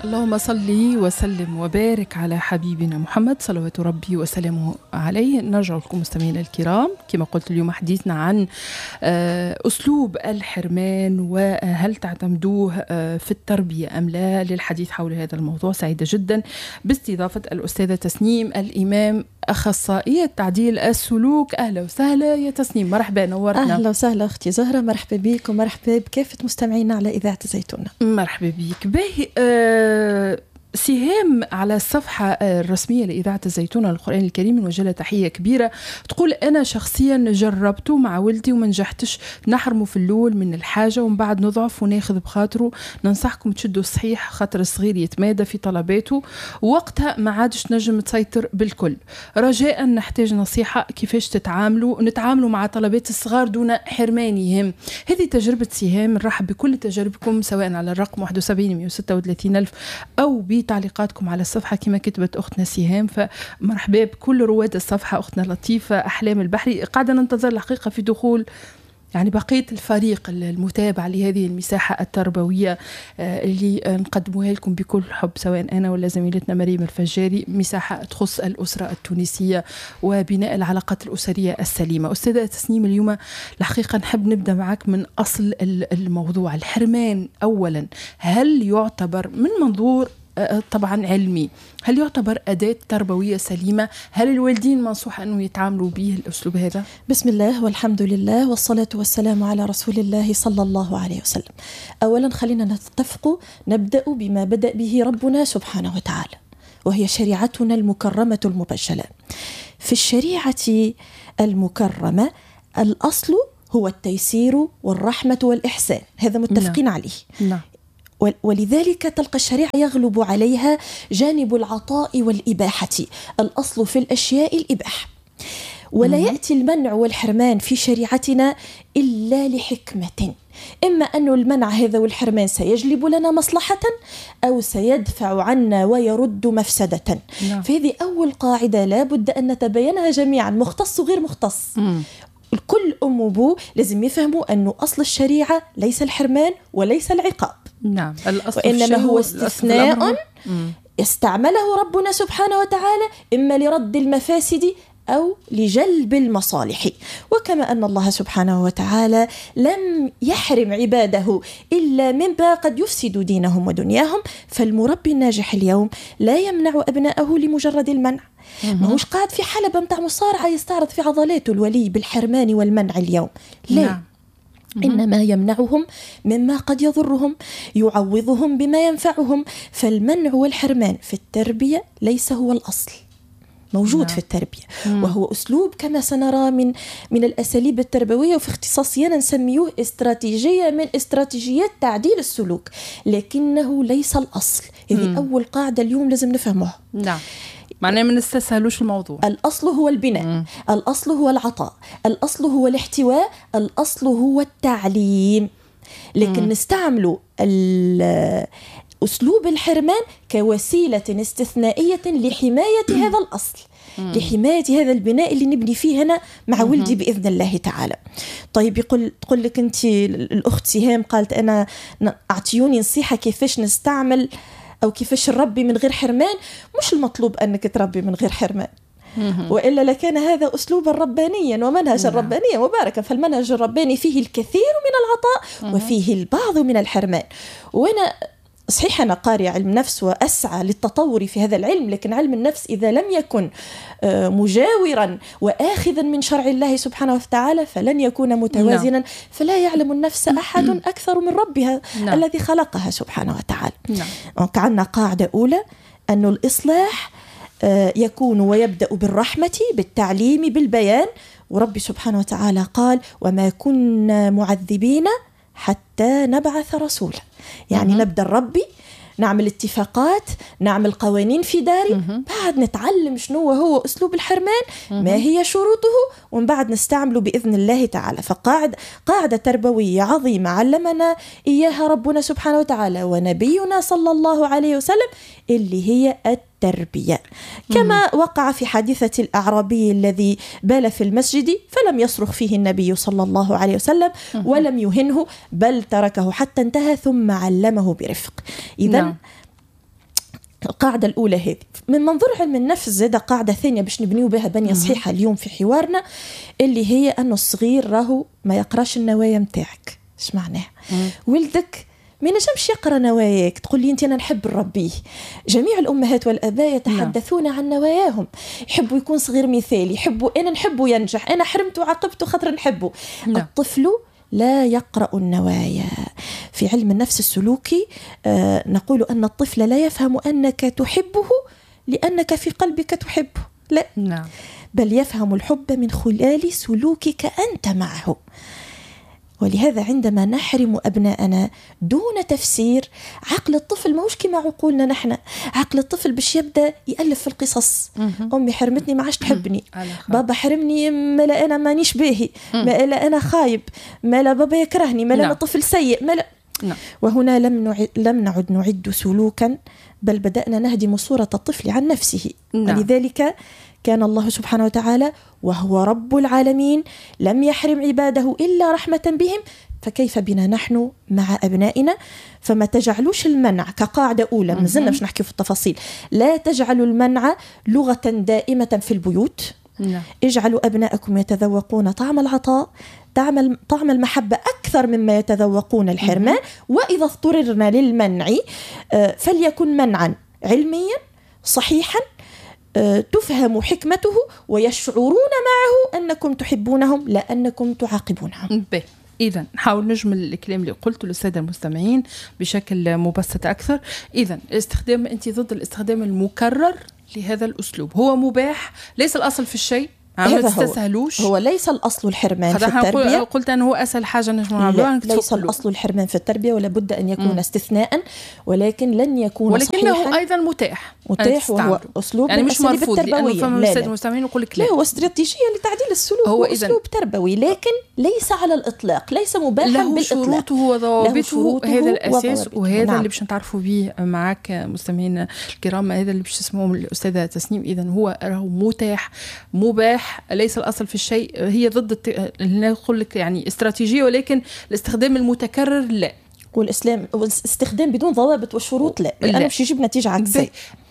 اللهم صل وسلم وبارك على حبيبنا محمد صلوات ربي وسلامه عليه. نرجع لكم مستمعينا الكرام، كما قلت اليوم حديثنا عن أسلوب الحرمان وهل تعتمدوه في التربية أم لا. للحديث حول هذا الموضوع سعيدة جدا باستضافة الأستاذة تسنيم الإمام، أخصائية تعديل السلوك. أهلا وسهلا يا تسنيم، مرحبا، نورتنا. أهلا وسهلا أختي زهرة، مرحبا بك ومرحبا بكافة مستمعينا على إذاعة زيتونة. مرحبا بك. باهي سهام على الصفحة الرسمية لإذاعة الزيتونة للقرآن الكريم نوجه لها تحية كبيرة، تقول أنا شخصيا جربته مع ولدي وما نجحتش، نحرمه في الأول من الحاجة ومن بعد نضعف وناخذ بخاطره. ننصحكم تشدوا الصحيح خاطر الصغير يتمادى في طلباته ووقتها ما عادش نجم تسيطر بالكل. رجاء نحتاج نصيحة كيفاش نتعاملوا مع طلبات الصغار دون حرمانهم. هذه تجربة سهام، نرحب بكل تجاربكم سواء على الرقم 71 136 ألف أو تعليقاتكم على الصفحة كما كتبت أختنا سهام. فمرحبا بكل رواد الصفحة، أختنا لطيفة أحلام البحري. قاعدة ننتظر الحقيقة في دخول يعني بقية الفريق المتابع لهذه المساحة التربوية اللي نقدموها لكم بكل حب، سواء أنا ولا زميلتنا مريم الفجاري. مساحة تخص الأسرة التونسية وبناء العلاقات الأسرية السليمة. أستاذة تسنيم، اليوم الحقيقة نحب نبدأ معك من أصل الموضوع. الحرمان أولا، هل يعتبر من منظور طبعا علمي، هل يعتبر أداة تربوية سليمة؟ هل الوالدين منصوح أنه يتعاملوا به الأسلوب هذا؟ بسم الله والحمد لله والصلاة والسلام على رسول الله صلى الله عليه وسلم. أولا خلينا نتفق، نبدأ بما بدأ به ربنا سبحانه وتعالى، وهي شريعتنا المكرمة المبجلة. في الشريعة المكرمة الأصل هو التيسير والرحمة والإحسان، هذا متفقين عليه. نعم. ولذلك تلقى الشريعة يغلب عليها جانب العطاء والإباحة. الأصل في الأشياء الإباحة، ولا يأتي المنع والحرمان في شريعتنا إلا لحكمة. إما أن المنع هذا والحرمان سيجلب لنا مصلحة أو سيدفع عنا ويرد مفسدة. فهذه أول قاعدة لا بد أن نتبينها جميعا، مختص وغير مختص. الكل أم وبو لازم يفهموا أنه أصل الشريعة ليس الحرمان وليس العقاب. نعم، وإنما هو استثناء استعمله ربنا سبحانه وتعالى إما لرد المفاسد أو لجلب المصالح. وكما أن الله سبحانه وتعالى لم يحرم عباده إلا مما قد يفسد دينهم ودنياهم، فالمربي الناجح اليوم لا يمنع أبنائه لمجرد المنع. ما هوش قاعد في حلبة متاع مصارعة يستعرض في عضلاته الولي بالحرمان والمنع اليوم، لا. إنما يمنعهم مما قد يضرهم، يعوضهم بما ينفعهم. فالمنع والحرمان في التربية ليس هو الأصل، موجود في التربية، وهو أسلوب كما سنرى من الأساليب التربوية، وفي اختصاصينا نسميه استراتيجية من استراتيجيات تعديل السلوك، لكنه ليس الأصل. هذه أول قاعدة اليوم لازم نفهمها. نعم، معناه ما نستسهلوش الموضوع. الأصل هو البناء، الأصل هو العطاء، الأصل هو الاحتواء، الأصل هو التعليم. لكن نستعمل أسلوب الحرمان كوسيلة استثنائية لحماية هذا الأصل، لحماية هذا البناء اللي نبني فيه هنا مع ولدي بإذن الله تعالى. طيب تقول لك أنت الأخت سهام، قالت أنا أعطيوني نصيحة كيفاش نستعمل أو كيفاش نربي من غير حرمان. مش المطلوب أنك تربي من غير حرمان، وإلا لكان هذا أسلوبا ربانيا ومنهجا ربانيا مباركا. فالمنهج الرباني فيه الكثير من العطاء وفيه البعض من الحرمان. وأنا صحيح أنا قارئ علم نفس وأسعى للتطور في هذا العلم، لكن علم النفس إذا لم يكن مجاورا وآخذا من شرع الله سبحانه وتعالى فلن يكون متوازنا. فلا يعلم النفس أحد أكثر من ربها الذي خلقها سبحانه وتعالى. كعنا قاعدة أولى أن الإصلاح يكون ويبدأ بالرحمة، بالتعليم، بالبيان. ورب سبحانه وتعالى قال وما كنا معذبين حتى نبعث رسولا. يعني نبدأ ربي، نعمل اتفاقات، نعمل قوانين في داري، بعد نتعلم شنو هو أسلوب الحرمان، ما هي شروطه، ومن بعد نستعمله بإذن الله تعالى. قاعدة تربوية عظيمة علمنا إياها ربنا سبحانه وتعالى ونبينا صلى الله عليه وسلم، اللي هي التربية. كما وقع في حادثة الأعرابي الذي بال في المسجد فلم يصرخ فيه النبي صلى الله عليه وسلم ولم يهنه، بل تركه حتى انتهى ثم علمه برفق. إذن القاعدة الأولى هذه من منظور علم النفس. زادة قاعدة ثانية باش نبنيو بها بنية صحيحة اليوم في حوارنا، اللي هي أنه الصغير راهو ما يقراش النوايا متاعك. ايش معناها؟ ولدك ما نجمش يقرأ نواياك تقول لي أنت أنا نحب نربيه. جميع الأمهات والآباء يتحدثون عن نواياهم، يحبوا يكون صغير مثالي، يحبوا أنا نحبه ينجح، أنا حرمته وعاقبته خاطر نحبه. الطفل لا يقرأ النوايا. في علم النفس السلوكي نقول أن الطفل لا يفهم أنك تحبه لأنك في قلبك تحبه، لا، بل يفهم الحب من خلال سلوكك أنت معه. ولهذا عندما نحرم أبناءنا دون تفسير، عقل الطفل موش كما عقولنا نحن. عقل الطفل باش يبدأ يألف في القصص. أمي حرمتني ما عادش تحبني، بابا حرمني ما لا أنا مانيش باهي، ما لا أنا خايب، ما لا بابا يكرهني، ما لا أنا طفل سيء، ما لا. وهنا لم نعد نعد سلوكا، بل بدأنا نهدم صورة الطفل عن نفسه. ولذلك كان الله سبحانه وتعالى وهو رب العالمين لم يحرم عباده إلا رحمة بهم، فكيف بنا نحن مع أبنائنا؟ فما تجعلوش المنع كقاعدة أولى، ما زلنا مش نحكي في التفاصيل، لا تجعلوا المنع لغة دائمة في البيوت. اجعلوا أبناءكم يتذوقون طعم العطاء، طعم المحبة أكثر مما يتذوقون الحرمان. وإذا اضطررنا للمنع فليكن منعا علميا صحيحا تفهم حكمته ويشعرون معه أنكم تحبونهم لا أنكم تعاقبونهم. إذن نحاول نجمل الكلام اللي قلته للسادة المستمعين بشكل مبسط أكثر. إذن أنت ضد الاستخدام المكرر لهذا الأسلوب، هو مباح، ليس الأصل في الشيء، ما تستسهلوش. هو ليس الأصل الحرمان في التربية. قلت أنه هو أسهل حاجة نجمع. ليس الأصل الحرمان في التربية، ولا بد أن يكون استثناء، ولكن لن يكون صحيحا، ولكنه أيضا متاح وهو أسلوب يعني مش مرفوض، لأنه فما الأساليب المستمعين يقول لك لا، هو استراتيجية لتعديل السلوك، هو أسلوب تربوي، لكن ليس على الإطلاق، ليس مباحا له بالإطلاق، شروطه وضوابطه. هذا الأساس، وهذا اللي باش نتعرفوا به معك مستمعين الكرام. هذا اللي باش تسمعوا الأستاذة تسنيم. إذن هو راهو متاح مباح، ليس الأصل في الشيء. هي ضد اللي نقول لك يعني استراتيجية، ولكن الاستخدام المتكرر لا، والاستخدام بدون ضوابط وشروط لا، لأنه باش يجيب نتيجة عكسية.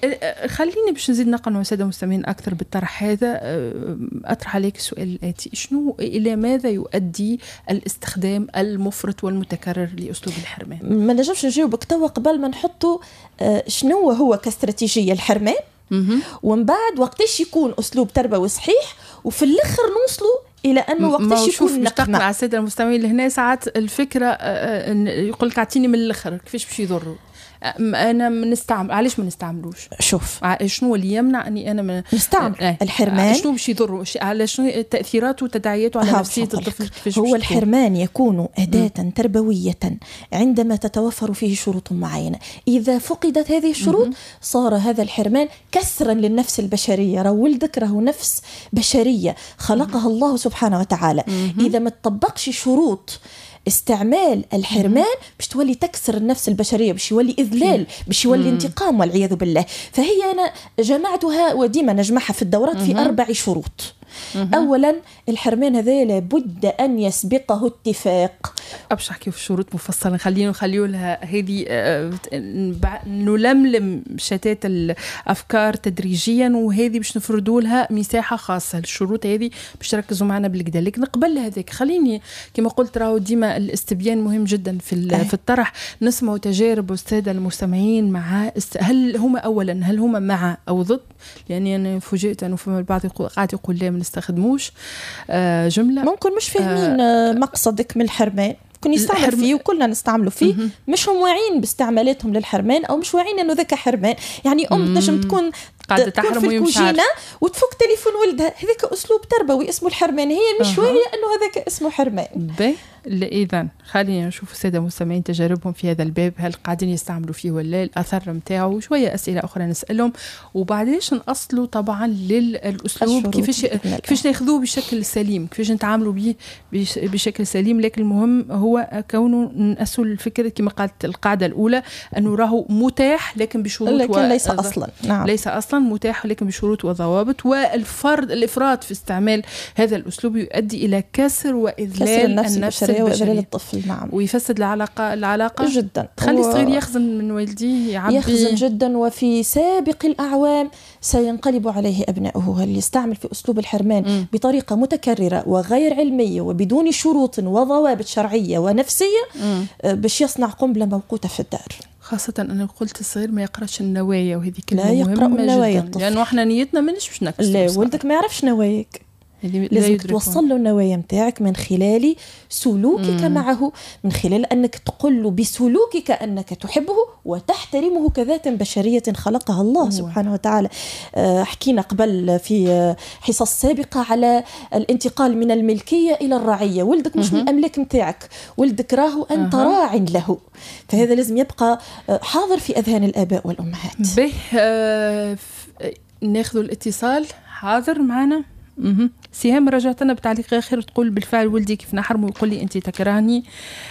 خليني باش نزيد نقنع السادة المستمعين أكثر بالطرح هذا. أطرح عليك السؤال الآتي: شنو إلى ماذا يؤدي الاستخدام المفرط والمتكرر لأسلوب الحرمان؟ ما نجمش نجاوبك توا قبل ما نحطه شنو هو كاستراتيجية الحرمان، ومن بعد وقتاش يكون أسلوب تربوي صحيح، وفي الآخر نوصلوا إلى أنه وقتاش يكون نقمة. مع السادة المستمعين لهنا ساعات الفكرة يقول لك أعطيني من الآخر، كيفاش باش يضروا؟ أنا نستعمل، علاش ما نستعملوش؟ شوف شنو اللي يمنع أني أنا نستعمل الحرمان؟ شنو باش يضروا؟ على شنو تأثيراته وتداعياته على نفسية الطفل؟ هو الحرمان يكون أداة تربوية عندما تتوفر فيه شروط معينة. إذا فقدت هذه الشروط صار هذا الحرمان كسرا للنفس البشرية. راهو ولدك راهو نفس بشرية خلقها الله سبحانه وتعالى. إذا ما تطبقش شروط استعمال الحرمان باش تولي تكسر النفس البشرية، باش يولي إذلال، باش يولي انتقام والعياذ بالله. فهي أنا جمعتها وديما نجمعها في الدورات في 4 شروط. أولا الحرمان هذا لابد أن يسبقه اتفاق. أبش أحكي في شروط مفصلة، خليو لها هذه نلملم شتات الأفكار تدريجيا، وهذه باش نفردوا لها مساحة خاصة. الشروط هذه باش تركزوا معنا بالكدا، لكن قبل هذاك خليني كما قلت راهو ديما الاستبيان مهم جدا في الطرح. نسمعوا تجارب السادة المستمعين مع هل هما مع أو ضد؟ يعني أنا فوجئت أنه فما البعض قاعد يقول لا ما نستخدموش جملة. ممكن مش فاهمين مقصدك من الحرمان، كن يستعمل فيه وكلنا نستعمله فيه، مش هم واعين باستعمالاتهم للحرمان أو مش واعين أنه ذاك حرمان. يعني تنجم تكون قاعدة تحرم في الكوجينة وتفك تليفون ولدها، هذاك أسلوب تربوي اسمه الحرمان، هي مش واعية أنه هذاك اسمه حرمان. إذن خلينا نشوف السادة المستمعين تجاربهم في هذا الباب، هل قاعدين يستعملوا فيه ولا الأثر متاعه، شوية أسئلة أخرى نسألهم، وبعديش نأصلوا طبعا للأسلوب كيفاش ناخذوه بشكل سليم، كيفاش نتعاملوا به بشكل سليم. لكن المهم هو كونه نأسوا الفكرة كما قالت القاعدة الأولى أنه راهو متاح لكن بشروط، لكن ليس أصلا. نعم. ليس أصلا، أصلا متاح لكن بشروط وضوابط، الإفراط في استعمال هذا الأسلوب يؤدي إلى كسر وإذلال النفس البشرية وإذلال الطفل. نعم. ويفسد العلاقة جدا. تخلي الصغير يخزن من والديه، يخزن جدا، وفي سابق الأعوام سينقلب عليه أبنائه. اللي يستعمل في أسلوب الحرمان بطريقة متكررة وغير علمية وبدون شروط وضوابط شرعية ونفسية باش يصنع قنبلة موقوتة في الدار. خاصة أنا قلت الصغير ما يقرأش النوايا، وهذه كلمة لا يقرأ النوايا جدا، لأنه إحنا نيتنا منش باش نكسر. لا، ولدك ما يعرفش نواياك، لازم توصل له النوايا متاعك من خلال سلوكك معه، من خلال أنك تقول له بسلوكك أنك تحبه وتحترمه كذات بشرية خلقها الله سبحانه وتعالى. حكينا قبل في حصص سابقة على الانتقال من الملكية إلى الرعية. ولدك مش من الأملاك متاعك، ولدك راهو أنت راع له، فهذا لازم يبقى حاضر في أذهان الآباء والأمهات. به ناخذ الاتصال. حاضر معنا سهام، رجعتنا بتعليق آخر تقول بالفعل ولدي كيف نحرمه ويقول لي أنت تكرهني.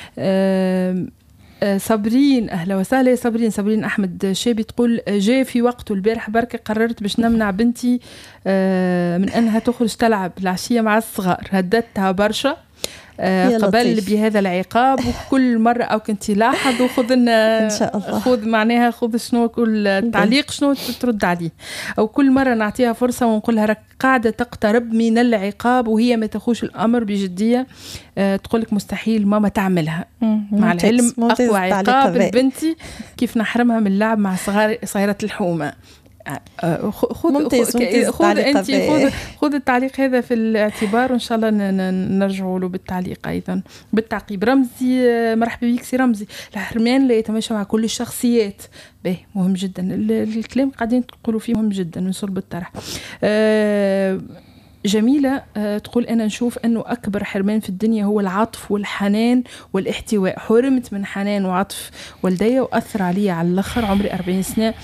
صابرين، أهلا وسهلا صابرين أحمد شابي تقول جاء في وقته البارح بركة قررت باش نمنع بنتي من أنها تخرج تلعب العشية مع الصغار، هددتها برشا قبل بهذا العقاب، وكل مرة أو كنت لاحظ وخذ لنا إن شاء الله، خذ معناها خذ شنو كل التعليق شنو ترد عليه، أو كل مرة نعطيها فرصة ونقولها راك قاعدة تقترب من العقاب وهي ما تخوش الأمر بجدية. تقولك مستحيل ماما تعملها، مع العلم أقوى عقاب البنتي كيف نحرمها من اللعب مع صغيرة الحومة. خذ التعليق هذا في الاعتبار، وإن شاء الله نرجع له بالتعليق أيضا بالتعقيب. رمزي، مرحبا بك سي رمزي. الحرمان لا يتماشى مع كل الشخصيات، به مهم جدا الكلام قاعدين تقولوا فيه مهم جدا من صلب الطرح. جميلة تقول أنا نشوف أنه أكبر حرمان في الدنيا هو العطف والحنان والاحتواء. حرمت من حنان وعطف والدي وأثر علي على الآخر، عمري 40 سنة